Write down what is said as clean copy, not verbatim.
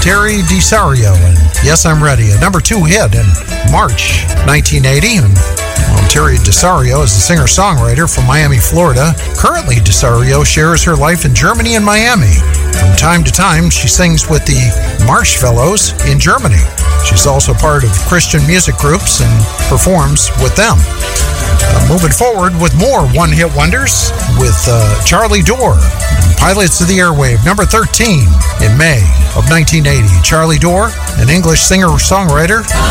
Terry DeSario, and Yes, I'm Ready, a number 2 hit in March 1980. And Terry DeSario is a singer-songwriter from Miami, Florida. Currently, DeSario shares her life in Germany and Miami. From time to time, she sings with the Marshfellows in Germany. She's also part of Christian music groups and performs with them. Moving forward with more one-hit wonders with Charlie Dore, Pilots of the Airwave, number 13 in May of 1980. Charlie Dore, an English singer-songwriter.